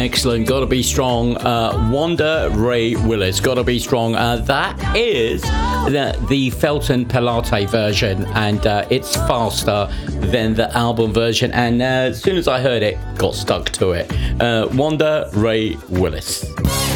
Excellent. Gotta Be Strong. Wanda Ray Willis. Gotta Be Strong. That is the Felton Pelate version, and it's faster than the album version. And as soon as I heard it, got stuck to it. Wanda Ray Willis.